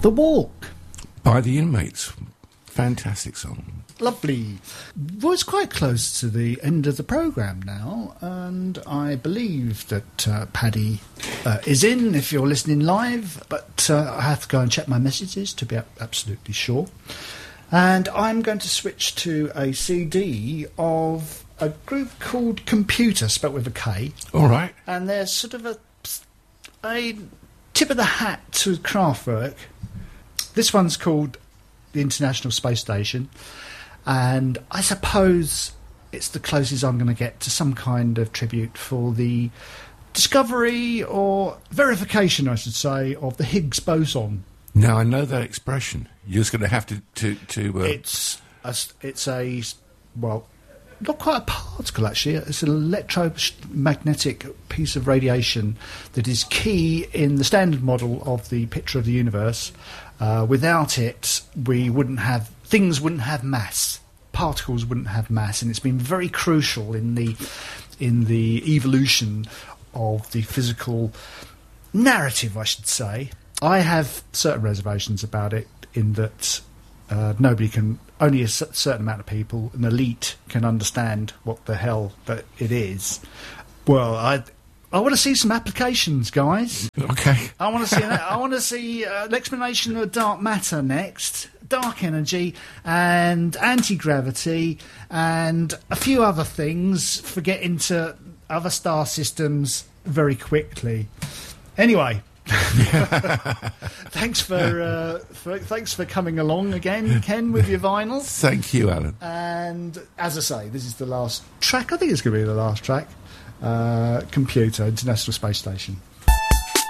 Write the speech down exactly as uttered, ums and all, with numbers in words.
The Walk. By the Inmates. Fantastic song. Lovely. Well, it's quite close to the end of the programme now, and I believe that uh, Paddy uh, is in if you're listening live, but uh, I have to go and check my messages to be absolutely sure. And I'm going to switch to a C D of a group called Computer, spelt with a K. All right. And they're sort of a, a tip of the hat to Kraftwerk. This one's called the International Space Station. And I suppose it's the closest I'm going to get to some kind of tribute for the discovery or verification, I should say, of the Higgs boson. Now, I know that expression. You're just going to have to... to, to uh... It's, a, it's a, well, not quite a particle, actually. It's an electromagnetic piece of radiation that is key in the standard model of the picture of the universe. Uh, without it, we wouldn't have... Things wouldn't have mass. Particles wouldn't have mass, and it's been very crucial in the in the evolution of the physical narrative, I should say. I have certain reservations about it, in that uh, nobody can, only a certain amount of people, an elite, can understand what the hell that it is. Well, I. I want to see some applications, guys. Okay. I want to see. An, I want to see uh, an explanation of dark matter next, dark energy, and anti-gravity, and a few other things for getting to other star systems very quickly. Anyway, thanks for, uh, for thanks for coming along again, Ken, with your vinyl. Thank you, Alan. And as I say, this is the last track. I think it's going to be the last track. Uh, Computer, International Space Station.